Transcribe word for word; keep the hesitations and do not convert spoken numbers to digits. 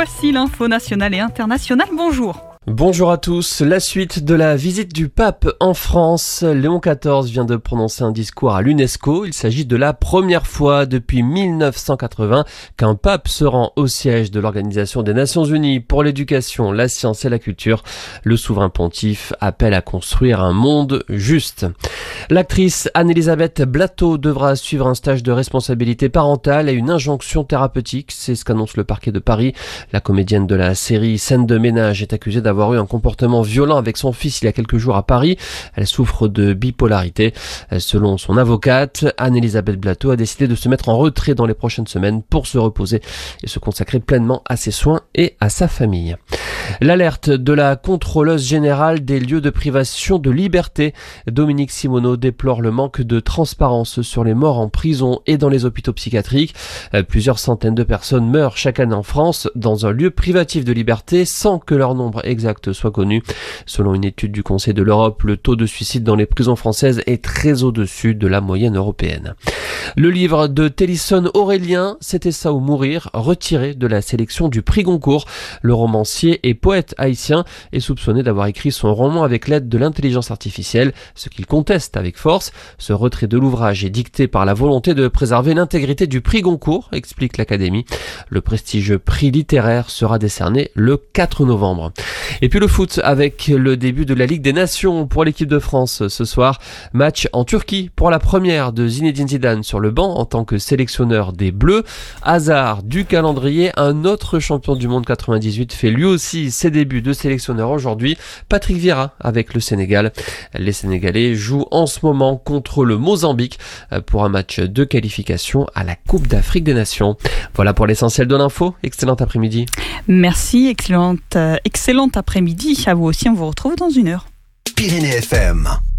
voici l'info nationale et internationale. Bonjour. Bonjour à tous. La suite de la visite du pape en France. Léon quatorze vient de prononcer un discours à l'UNESCO. Il s'agit de la première fois depuis mille neuf cent quatre-vingts qu'un pape se rend au siège de l'Organisation des Nations Unies pour l'éducation, la science et la culture. Le souverain pontife appelle à construire un monde juste. L'actrice Anne-Elisabeth Blateau devra suivre un stage de responsabilité parentale et une injonction thérapeutique. C'est ce qu'annonce le parquet de Paris. La comédienne de la série Scène de ménage est accusée d'avoir avoir eu un comportement violent avec son fils il y a quelques jours à Paris. Elle souffre de bipolarité. Selon son avocate, Anne-Elisabeth Blateau a décidé de se mettre en retrait dans les prochaines semaines pour se reposer et se consacrer pleinement à ses soins et à sa famille. L'alerte de la contrôleuse générale des lieux de privation de liberté. Dominique Simoneau déplore le manque de transparence sur les morts en prison et dans les hôpitaux psychiatriques. Plusieurs centaines de personnes meurent chaque année en France dans un lieu privatif de liberté sans que leur nombre exact soit connu. Selon une étude du Conseil de l'Europe, le taux de suicide dans les prisons françaises est très au-dessus de la moyenne européenne. Le livre de Télisson Aurélien, C'était ça ou mourir, retiré de la sélection du prix Goncourt. Le romancier et poète haïtien est soupçonné d'avoir écrit son roman avec l'aide de l'intelligence artificielle, ce qu'il conteste avec force. Ce retrait de l'ouvrage est dicté par la volonté de préserver l'intégrité du prix Goncourt, explique l'Académie. Le prestigieux prix littéraire sera décerné le quatre novembre. Et puis le foot avec le début de la Ligue des Nations pour l'équipe de France ce soir. Match en Turquie pour la première de Zinedine Zidane sur le banc en tant que sélectionneur des Bleus. Hasard du calendrier, un autre champion du monde quatre-vingt-dix-huit fait lui aussi ses débuts de sélectionneur aujourd'hui. Patrick Vieira avec le Sénégal. Les Sénégalais jouent en ce moment contre le Mozambique pour un match de qualification à la Coupe d'Afrique des Nations. Voilà pour l'essentiel de l'info. Excellent après-midi. Merci, excellente, euh, excellente après-midi. À vous aussi, on vous retrouve dans une heure. Pyrénées F M.